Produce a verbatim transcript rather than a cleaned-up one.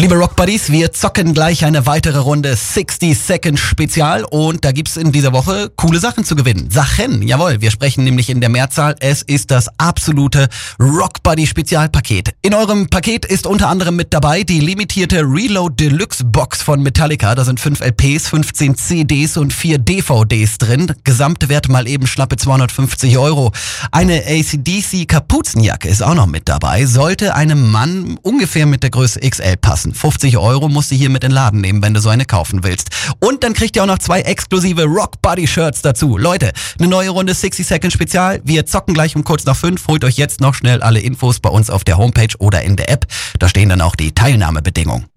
Liebe Rock Buddies, wir zocken gleich eine weitere Runde sixty Second Spezial und da gibt's in dieser Woche coole Sachen zu gewinnen. Sachen, jawohl, wir sprechen nämlich in der Mehrzahl. Es ist das absolute Rock Buddy Spezialpaket. In eurem Paket ist unter anderem mit dabei die limitierte Reload Deluxe Box von Metallica. Da sind fünf L Ps, fünfzehn C Ds und vier D V Ds drin. Gesamtwert mal eben schlappe zweihundertfünfzig Euro. Eine A C D C Kapuzenjacke ist auch noch mit dabei. Sollte einem Mann ungefähr mit der Größe X L passen. fünfzig Euro musst du hier mit in den Laden nehmen, wenn du so eine kaufen willst. Und dann kriegt ihr auch noch zwei exklusive Rock Buddy Shirts dazu. Leute, eine neue Runde sixty Second Spezial. Wir zocken gleich um kurz nach fünf. Holt euch jetzt noch schnell alle Infos bei uns auf der Homepage oder in der App. Da stehen dann auch die Teilnahmebedingungen.